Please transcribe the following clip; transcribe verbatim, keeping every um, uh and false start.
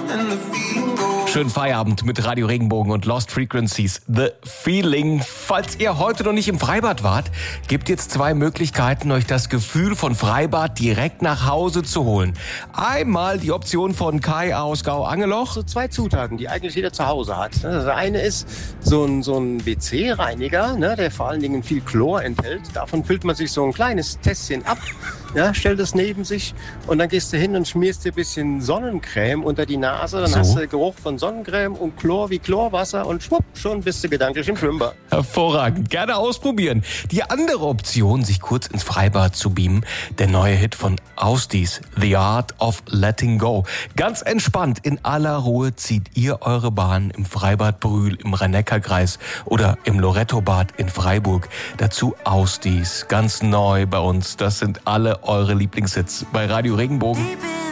Schönen Feierabend mit Radio Regenbogen und Lost Frequencies. The Feeling. Falls ihr heute noch nicht im Freibad wart, gibt jetzt zwei Möglichkeiten, euch das Gefühl von Freibad direkt nach Hause zu holen. Einmal die Option von Kai aus Gau-Angeloch. So zwei Zutaten, die eigentlich jeder zu Hause hat. Das eine ist so ein, so ein W C-Reiniger, ne, der vor allen Dingen viel Chlor enthält. Davon füllt man sich so ein kleines Tässchen ab, ja, stellt es neben sich und dann gehst du hin und schmierst dir ein bisschen Sonnencreme unter die Nase. Dann so. hast du den Geruch von Sonnencreme und Chlor wie Chlorwasser und schwupp, schon bist du gedanklich im Schwimmbad. Hervorragend, gerne ausprobieren. Die andere Option, sich kurz ins Freibad zu beamen, der neue Hit von Austis, The Art of Letting Go. Ganz entspannt, in aller Ruhe zieht ihr eure Bahn im Freibad Brühl im Rhein-Neckar-Kreis oder im Loretto-Bad in Freiburg. Dazu Austis, ganz neu bei uns. Das sind alle eure Lieblingshits bei Radio Regenbogen.